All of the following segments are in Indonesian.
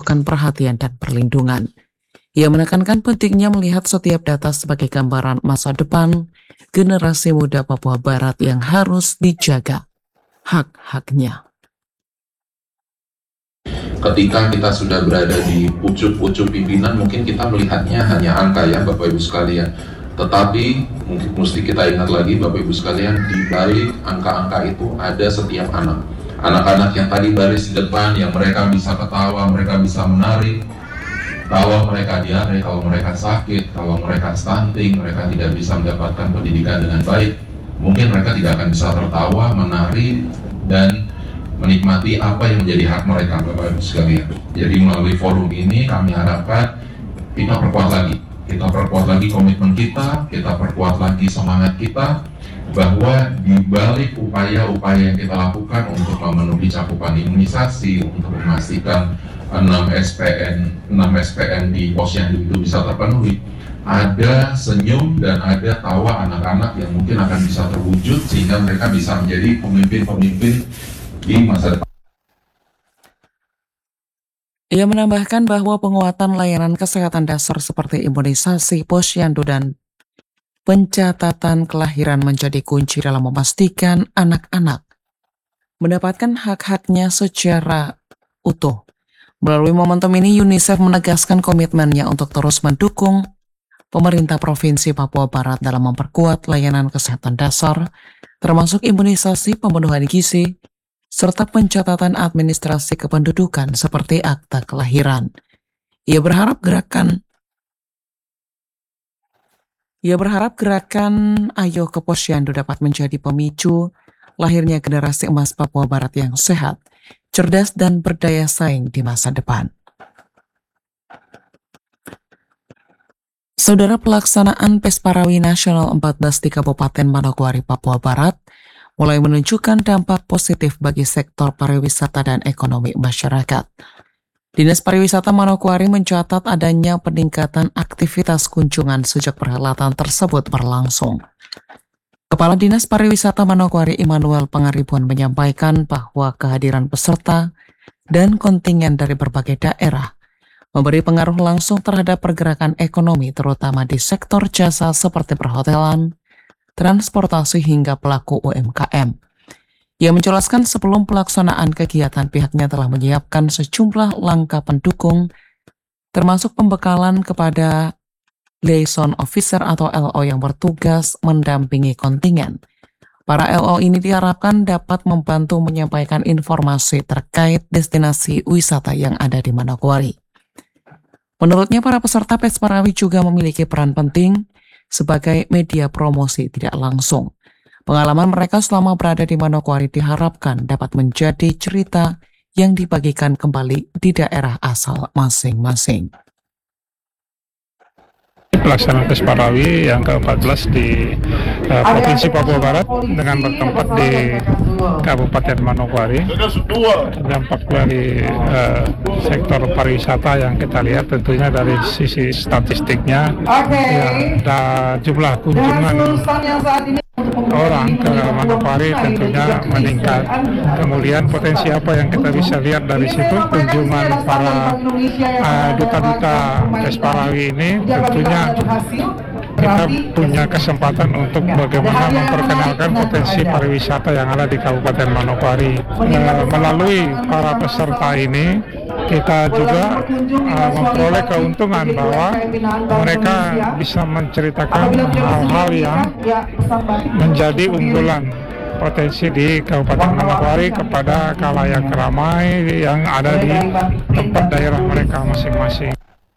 membutuhkan perhatian dan perlindungan. Ia menekankan pentingnya melihat setiap data sebagai gambaran masa depan generasi muda Papua Barat yang harus dijaga hak-haknya. Ketika kita sudah berada di pucuk-pucuk pimpinan, mungkin kita melihatnya hanya angka ya Bapak Ibu sekalian. Tetapi mungkin mesti kita ingat lagi Bapak Ibu sekalian, di balik angka-angka itu ada setiap anak. Anak-anak yang tadi baris di depan, yang mereka bisa ketawa, mereka bisa menari, kalau mereka diare, kalau mereka sakit, kalau mereka stunting, mereka tidak bisa mendapatkan pendidikan dengan baik, mungkin mereka tidak akan bisa tertawa, menari, dan menikmati apa yang menjadi hak mereka Bapak Ibu sekalian. Jadi melalui forum ini kami harapkan kita perkuat lagi komitmen kita perkuat lagi semangat kita, bahwa di balik upaya-upaya yang kita lakukan untuk memenuhi cakupan imunisasi, untuk memastikan 6 SPN di posyandu itu bisa terpenuhi, ada senyum dan ada tawa anak-anak yang mungkin akan bisa terwujud sehingga mereka bisa menjadi pemimpin-pemimpin di masa depan. Ia menambahkan bahwa penguatan layanan kesehatan dasar seperti imunisasi, posyandu, dan pencatatan kelahiran menjadi kunci dalam memastikan anak-anak mendapatkan hak-haknya secara utuh. Melalui momentum ini, UNICEF menegaskan komitmennya untuk terus mendukung pemerintah Provinsi Papua Barat dalam memperkuat layanan kesehatan dasar, termasuk imunisasi, pemenuhan gizi, serta pencatatan administrasi kependudukan seperti akta kelahiran. Ia berharap gerakan Ayo ke Posyandu dapat menjadi pemicu lahirnya generasi emas Papua Barat yang sehat, cerdas, dan berdaya saing di masa depan. Saudara, pelaksanaan Pesparawi Nasional 14 di Kabupaten Manokwari, Papua Barat mulai menunjukkan dampak positif bagi sektor pariwisata dan ekonomi masyarakat. Dinas Pariwisata Manokwari mencatat adanya peningkatan aktivitas kunjungan sejak perhelatan tersebut berlangsung. Kepala Dinas Pariwisata Manokwari Immanuel Pangaribuan menyampaikan bahwa kehadiran peserta dan kontingen dari berbagai daerah memberi pengaruh langsung terhadap pergerakan ekonomi, terutama di sektor jasa seperti perhotelan, transportasi, hingga pelaku UMKM. Ia menjelaskan sebelum pelaksanaan kegiatan pihaknya telah menyiapkan sejumlah langkah pendukung, termasuk pembekalan kepada liaison officer atau LO yang bertugas mendampingi kontingen. Para LO ini diharapkan dapat membantu menyampaikan informasi terkait destinasi wisata yang ada di Manokwari. Menurutnya, para peserta Pesparawi juga memiliki peran penting sebagai media promosi tidak langsung. Pengalaman mereka selama berada di Manokwari diharapkan dapat menjadi cerita yang dibagikan kembali di daerah asal masing-masing. Pelaksanaan Pesparawi yang ke-14 di Provinsi Papua Barat dengan bertempat di Kabupaten Manokwari. Dampak dari sektor pariwisata yang kita lihat tentunya dari sisi statistiknya, ya, jumlah kunjungan orang ke Manokwari tentunya meningkat. Kemudian potensi apa yang kita bisa lihat dari situ, kunjungan para duta-duta Pesparawi ini tentunya kita punya kesempatan untuk bagaimana memperkenalkan potensi pariwisata yang ada di Kabupaten Manokwari. Melalui para peserta ini kita juga memperoleh keuntungan bahwa mereka bisa menceritakan hal-hal yang menjadi unggulan potensi di Kabupaten Manokwari kepada khalayak ramai yang ada di tempat daerah mereka masing-masing.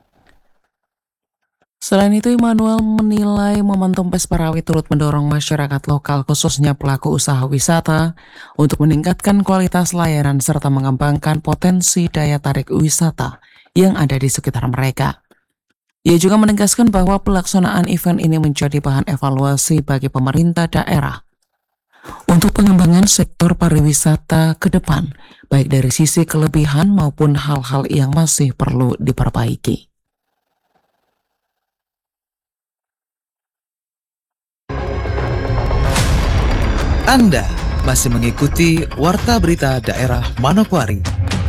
Selain itu, Immanuel menilai momentum Pesparawi turut mendorong masyarakat lokal, khususnya pelaku usaha wisata, untuk meningkatkan kualitas layanan serta mengembangkan potensi daya tarik wisata yang ada di sekitar mereka. Ia juga menegaskan bahwa pelaksanaan event ini menjadi bahan evaluasi bagi pemerintah daerah untuk pengembangan sektor pariwisata ke depan, baik dari sisi kelebihan maupun hal-hal yang masih perlu diperbaiki. Anda masih mengikuti Warta Berita Daerah Manokwari.